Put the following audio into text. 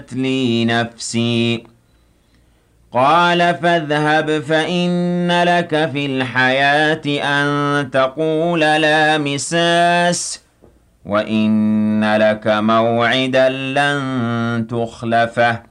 لي نفسي قال فاذهب فإن لك في الحياة أن تقول لا مساس وإن لك موعدا لن تخلفه